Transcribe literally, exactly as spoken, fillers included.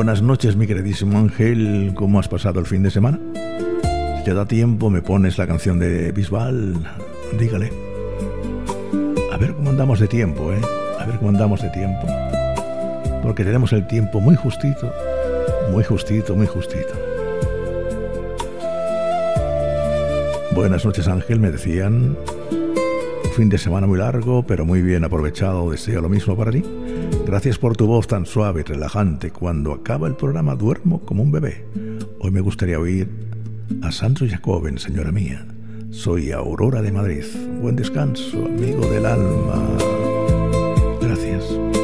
Buenas noches, mi queridísimo Ángel. ¿Cómo has pasado el fin de semana? Si te da tiempo, me pones la canción de Bisbal. Dígale. A ver cómo andamos de tiempo, ¿eh? A ver cómo andamos de tiempo. Porque tenemos el tiempo muy justito. Muy justito, muy justito. Buenas noches, Ángel. Me decían... fin de semana muy largo, pero muy bien aprovechado. Deseo lo mismo para ti. Gracias por tu voz tan suave y relajante. Cuando acaba el programa duermo como un bebé. Hoy me gustaría oír a Sandro Jacoben, señora mía. Soy Aurora de Madrid. Buen descanso, amigo del alma. Gracias.